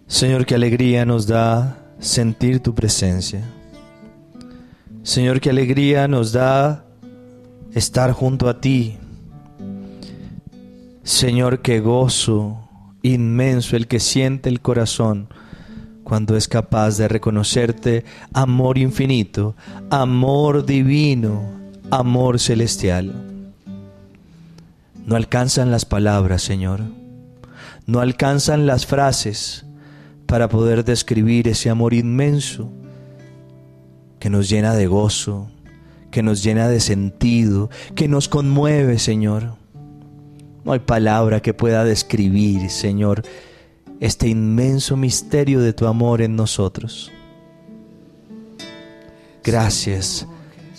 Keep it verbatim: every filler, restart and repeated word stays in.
Señor, qué alegría nos da sentir tu presencia. Señor, qué alegría nos da estar junto a ti. Señor, qué gozo inmenso el que siente el corazón cuando es capaz de reconocerte amor infinito, amor divino, amor celestial. No alcanzan las palabras, Señor. No alcanzan las frases para poder describir ese amor inmenso que nos llena de gozo, que nos llena de sentido, que nos conmueve, Señor. No hay palabra que pueda describir, Señor, este inmenso misterio de tu amor en nosotros. Gracias,